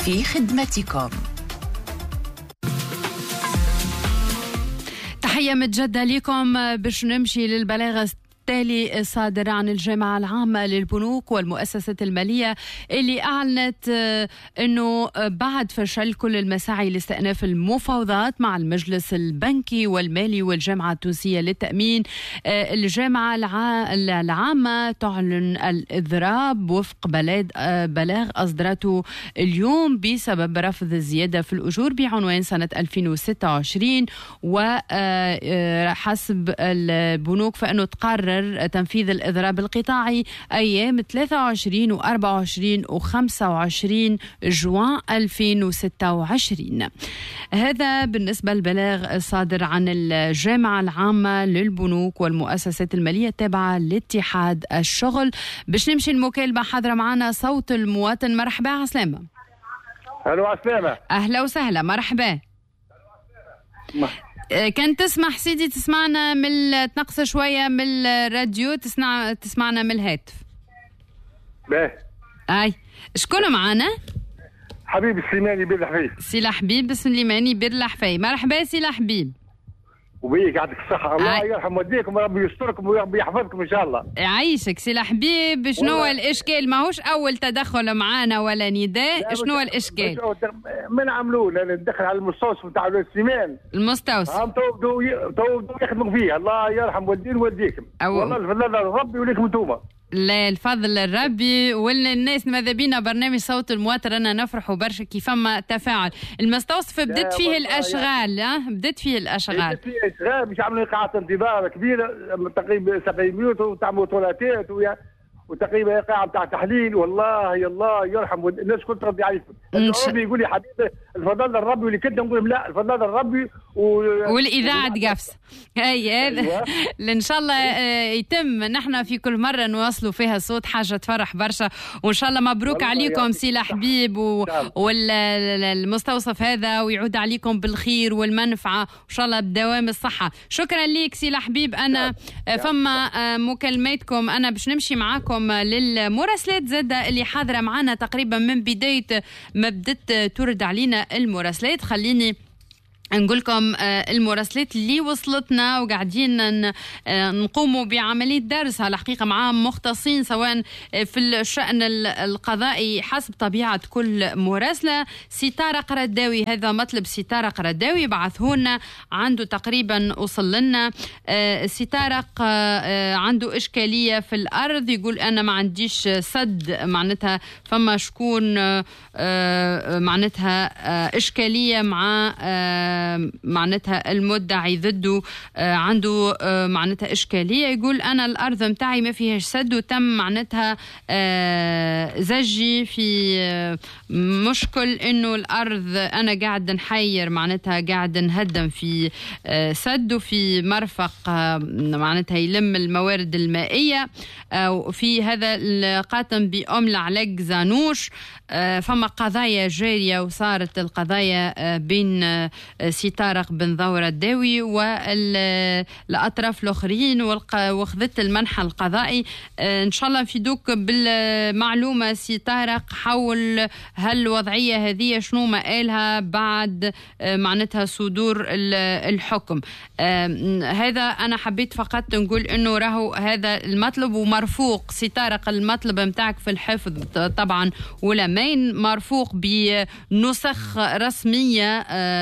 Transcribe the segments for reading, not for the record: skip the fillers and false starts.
في خدمتكم. تحية متجدة لكم. باش نمشي للبلاغ التالي الصادر عن الجامعة العامة للبنوك والمؤسسات المالية اللي أعلنت أنه بعد فشل كل المساعي لاستئناف المفاوضات مع المجلس البنكي والمالي والجامعة التونسية للتأمين، الجامعة العامة تعلن الإضراب وفق بلاغ أصدرته اليوم بسبب رفض الزيادة في الأجور بعنوان سنة 2026. وحسب البنوك فإنه تقرر تنفيذ الإضراب القطاعي أيام 23 و 24 و 25 جوان 2026. هذا بالنسبة للبلاغ الصادر عن الجامعة العامة للبنوك والمؤسسات المالية التابعة لاتحاد الشغل. باش نمشي المكالمة حاضرة معنا صوت المواطن. مرحبا عسلامة. أهلا عسلامة. أهلا وسهلا مرحبا. كان تسمح سيدي تسمعنا تنقص شوية من الراديو، تسمعنا من الهاتف. باهي. أي شكون معنا؟ حبيب السليماني بير الحفاي. سي لحبيب السليماني بير الحفاي. مرحبا سي لحبيب. وبيك يعطيك الصحة. الله يرحم والديكم وربي يستركم وربي يحفظكم إن شاء الله. يعيشك سي لحبيب. شنو هو الإشكال؟ ماهوش أول تدخل معنا ولا نداء. شنو هو الإشكال؟ من عملوه ندخل على المستوصف نتاع السليمان. المستوصف. هم تو يخدموا فيها. الله يرحم والدين والديكم. والله الفضل ربي وليكم انتوما. لا الفضل الربي والناس. ماذا بينا برنامج صوت المواطن رانا نفرحوا برشا كيف فما تفاعل. المستوصف بدت فيه الاشغال. بدت فيه الاشغال. مش عاملين قاعة انتظار كبيرة تقريبا 70 بيوت وتعملوا طولاتات وتقريبا قاعة بتاع تحليل. والله الله يرحم الناس كنت ربي يعيشهم. الربي يقول لي حبيبي الفضل الربي واللي كنت نقول لهم لا الفضل الربي والإذاعة تقفص. هاي هذا ان شاء الله يتم. نحن في كل مرة نواصلوا فيها صوت حاجة تفرح برشا. وان شاء الله مبروك عليكم سي لحبيب والمستوصف هذا ويعود عليكم بالخير والمنفعة وان شاء الله بدوام الصحة. شكرا ليك سي لحبيب. انا فما مكالماتكم. انا باش نمشي معاكم للمراسلات زادة اللي حاضرة معنا تقريبا من بداية ما بدت ترد علينا المراسلات. خليني نقولكم المراسلات اللي وصلتنا وقاعدين نقوموا بعملية درس على حقيقة مع مختصين سواء في الشأن القضائي حسب طبيعة كل مراسلة. سي طارق رداوي، هذا مطلب سي طارق رداوي بعثهولنا عنده تقريبا وصل لنا. سي طارق عنده إشكالية في الأرض، يقول أنا ما عنديش سد، معناتها فما شكون معناتها إشكالية مع معناتها المدعي ضده عنده معناتها إشكالية. يقول أنا الأرض متاعي ما فيهاش سد وتم معناتها زجي في مشكل إنه الأرض أنا قاعد نحير معناتها قاعد نهدم في سد وفي مرفق معناتها يلم الموارد المائية وفي هذا القاتم بأم العلاق زانوش. فما قضايا جارية وصارت القضايا بين سي طارق بن ضورة الداوي والأطراف الآخرين وخذت المنحى القضائي. إن شاء الله نفيدوك بالمعلومة سي طارق حول هالوضعية هذه شنو ما قالها بعد معناتها صدور الحكم. هذا أنا حبيت فقط نقول إنه راهو هذا المطلب ومرفوق سي طارق. المطلب متاعك في الحفظ طبعا ولا مين مرفوق بنسخ رسمية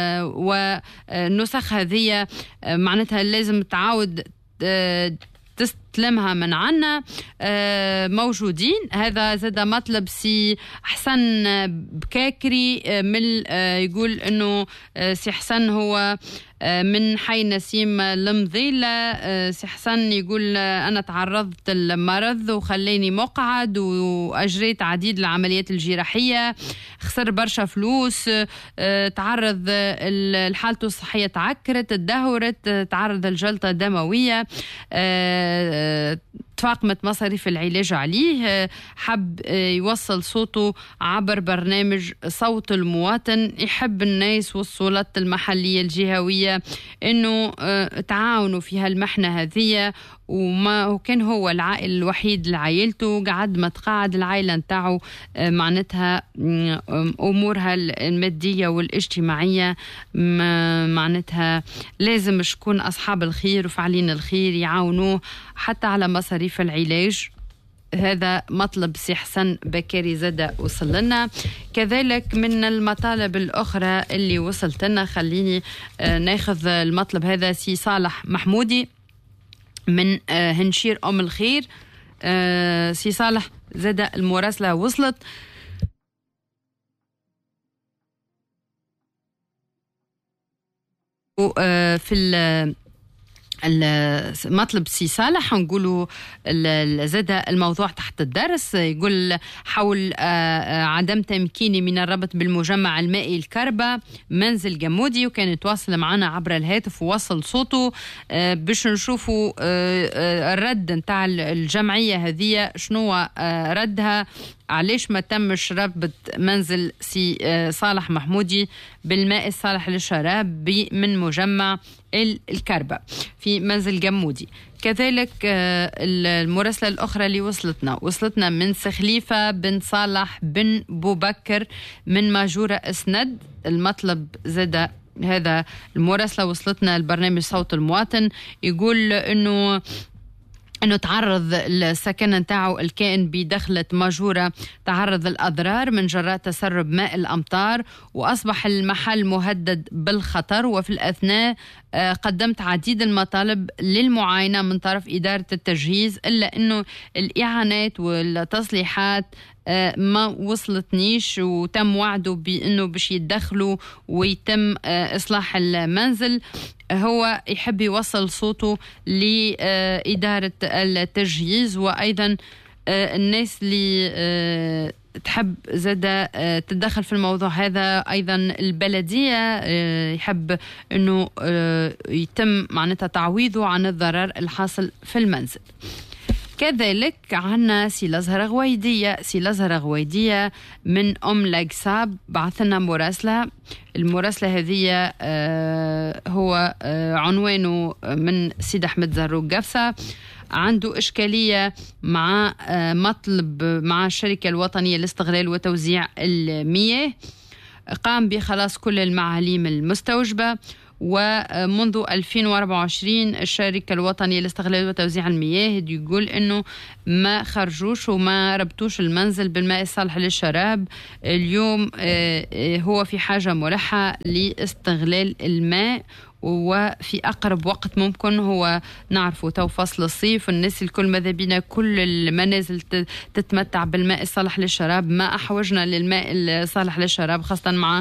ونسخ هذه معناتها لازم تعاود تستلمها من عنا موجودين. هذا زاد مطلب سي حسن بكاكري من يقول انه سي حسن هو من حي نسيم المضيلة. سي حسن يقول أنا تعرضت للمرض وخليني مقعد وأجريت عديد العمليات الجراحية، خسر برشا فلوس، تعرض حالته الصحية تعكرت، تدهورت، تعرض لجلطة دموية، تفاقمت مصاريف العلاج عليه. حب يوصل صوته عبر برنامج صوت المواطن، يحب الناس والسلطات المحلية الجهوية انه تعاونوا في هالمحنة هذه، وكان هو العائل الوحيد لعائلته. قعد ما تقاعد العائلة نتاعو معناتها أمورها المادية والاجتماعية معناتها لازم شكون أصحاب الخير وفعلين الخير يعاونوه حتى على مصاريف العلاج. هذا مطلب سي حسن بكاري زادة وصل لنا. كذلك من المطالب الأخرى اللي وصلت لنا، خليني ناخذ المطلب هذا. سي صالح محمودي من هنشير أم الخير. سي صالح زادة المراسلة وصلت. في المطلب سي صالح نقولوا زاد الموضوع تحت الدرس. يقول حول عدم تمكيني من الربط بالمجمع المائي الكربة منزل جمودي، وكان يتواصل معنا عبر الهاتف ووصل صوته باش نشوفوا الرد نتاع الجمعية هذه شنو ردها، علاش ما تمش ربط منزل سي صالح محمودي بالماء الصالح للشراب من مجمع الكربة في منزل جمودي. كذلك المراسلة الأخرى اللي وصلتنا من سخليفة بن صالح بن بوبكر من ماجورة اسند. المطلب زاد هذا المراسلة وصلتنا البرنامج صوت المواطن. يقول انه تعرض السكن نتاعو الكائن بدخلة ماجورة تعرض الأضرار من جراء تسرب ماء الأمطار، وأصبح المحل مهدد بالخطر. وفي الأثناء قدمت عديد المطالب للمعاينة من طرف إدارة التجهيز، إلا أنه الإعانات والتصليحات ما وصلتنيش، وتم وعده بأنه باش يتدخلوا ويتم إصلاح المنزل. هو يحب يوصل صوته لإدارة التجهيز، وأيضا الناس اللي تحب زادة تتدخل في الموضوع هذا. أيضا البلدية يحب أنه يتم معناتها تعويضه عن الضرر الحاصل في المنزل. كذلك عنا سي لزهرة غويدية من أم لاقصاب بعثنا مراسلة. المراسلة هذه هو عنوانه من سيد أحمد زروق قفصة. عنده إشكالية مع مطلب مع الشركة الوطنية لاستغلال وتوزيع المياه. قام بخلاص كل المعاليم المستوجبة، ومنذ 2024 الشركة الوطنية لاستغلال وتوزيع المياه يقول انه ما خرجوش وما ربطوش المنزل بالماء الصالح للشراب. اليوم هو في حاجة ملحة لاستغلال الماء، وفي أقرب وقت ممكن. هو نعرفه تو فصل الصيف، الناس الكل ماذا بينا كل المنازل تتمتع بالماء الصالح للشراب. ما أحوجنا للماء الصالح للشراب خاصة مع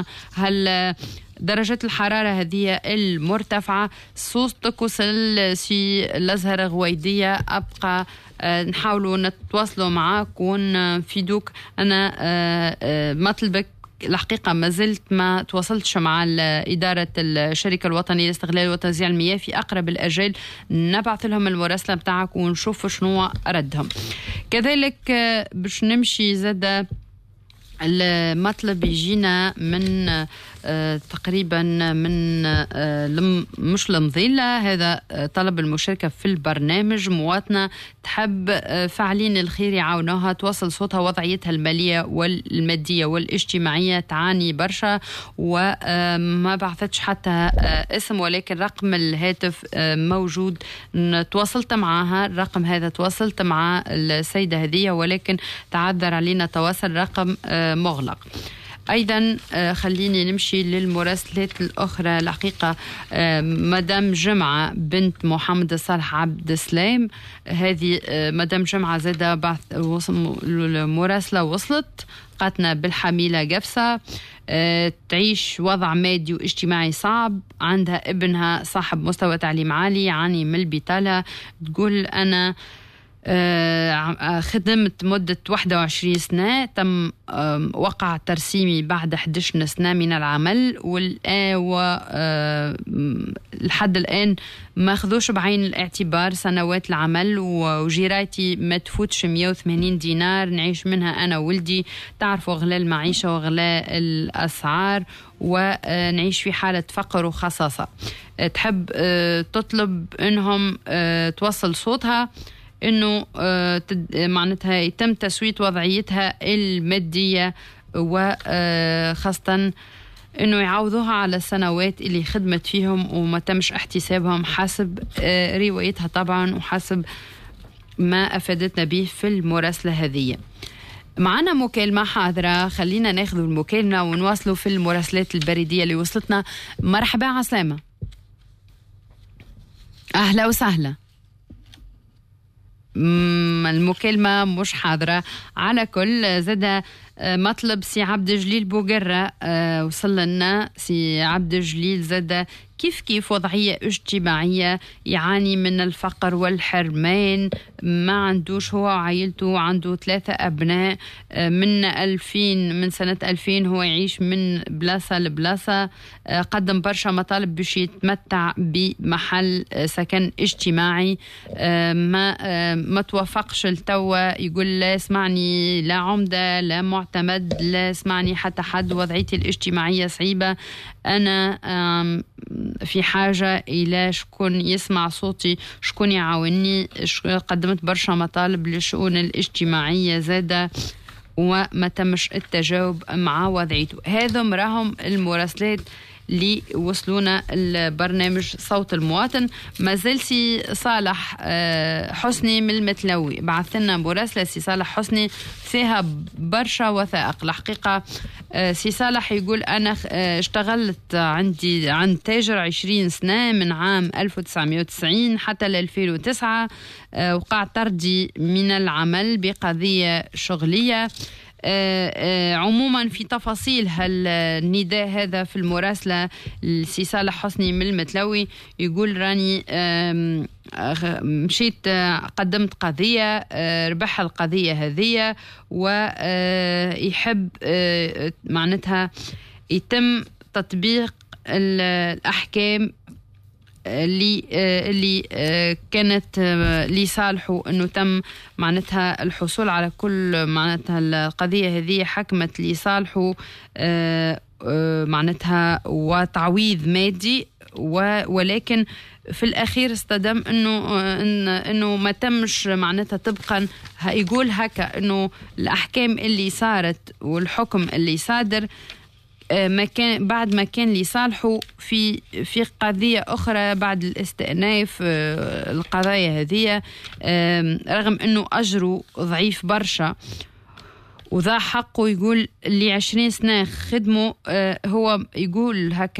درجة الحرارة هذه المرتفعة. صوتك وصل سي لزهرة غويدية. أبقى نحاولوا نتواصلوا معاك ونفيدوك. أنا مطلبك الحقيقة ما زلت ما تواصلتش مع إدارة الشركة الوطنية لاستغلال وتوزيع المياه. في أقرب الأجل نبعث لهم المراسلة بتاعك ونشوف شنو ردهم. كذلك باش نمشي زادة المطلب يجينا من تقريبا من مش المظلة. هذا طلب المشاركة في البرنامج. مواطنة تحب فاعلين الخير يعاونوها توصل صوتها. وضعيتها المالية والمادية والاجتماعية تعاني برشا، وما بعثتش حتى اسم، ولكن رقم الهاتف موجود. تواصلت معها الرقم هذا، تواصلت مع السيدة هذه، ولكن تعذر علينا تواصل رقم مغلق. أيضا خليني نمشي للمراسلات الأخرى. الحقيقة مدام جمعة بنت محمد الصالح عبد السلام، هذه مدام جمعة زادة بعث المراسلة وصلت. قاتنا بالحميلة قفصة، تعيش وضع مادي واجتماعي صعب. عندها ابنها صاحب مستوى تعليم عالي يعاني من البطالة. تقول أنا خدمت مدة 21 سنة. تم وقع ترسيمي بعد 11 سنة من العمل، لحد الآن ما خذوش بعين الاعتبار سنوات العمل، وجيراتي ما تفوتش 180 دينار نعيش منها أنا وولدي. تعرفوا غلاء المعيشة وغلاء الأسعار، ونعيش في حالة فقر وخصاصة. تحب تطلب إنهم توصل صوتها إنه معناتها يتم تسوية وضعيتها المادية، وخاصة إنه يعوضوها على السنوات اللي خدمت فيهم وما تمش احتسابهم حسب روايتها طبعا، وحسب ما أفادتنا به في المراسلة هذه. معنا مكالمة حاضرة، خلينا ناخذ المكالمة ونواصلوا في المراسلات البريدية اللي وصلتنا. مرحبا، عسلامة، أهلا وسهلا. المكالمة مش حاضرة. على كل زاد مطلب سي عبد الجليل بوقرة وصل لنا. سي عبد الجليل زاد كيف وضعية اجتماعية، يعاني من الفقر والحرمان، ما عندوش هو وعائلته، عنده 3 أبناء. من سنة 2000 هو يعيش من بلاصة لبلاصة. قدم برشا مطالب باش يتمتع بمحل سكن اجتماعي، ما توافقش التوا. يقول لا اسمعني لا عمدة لا معتمد، لا اسمعني حتى حد، وضعيتي الاجتماعية صعيبة. أنا في حاجة إلى شكون يسمع صوتي، شكون يعاوني. قدمت برشا مطالب للشؤون الاجتماعية زادة وما تمش التجاوب مع وضعيته. هذا راهم المراسلات اللي وصلونا البرنامج صوت المواطن. ما زال سي صالح حسني من المتلوي بعث لنا مراسلة. سي صالح حسني فيها برشا وثائق الحقيقة. سي صالح يقول أنا اشتغلت عند تاجر 20 سنة من عام 1990 حتى 2009. وقعت طردي من العمل بقضية شغلية. عموما في تفاصيل هالنداء هذا في المراسلة السي صالح حسني من المتلوي يقول راني مشيت قدمت قضية، ربح القضية هذه، ويحب معناتها يتم تطبيق الأحكام اللي كانت لصالحه، انه تم معناتها الحصول على كل معناتها القضية هذه حكمت لصالحه معناتها وتعويض مادي، ولكن في الأخير استدام إنه ما تمش معناتها طبقا. يقول هكا إنه الأحكام اللي صارت والحكم اللي صادر بعد ما كان لصالحه في قضية أخرى بعد الاستئناف القضايا هذه، رغم أنه أجره ضعيف برشا وذا حقه. يقول اللي 20 سنة خدمه، هو يقول هكا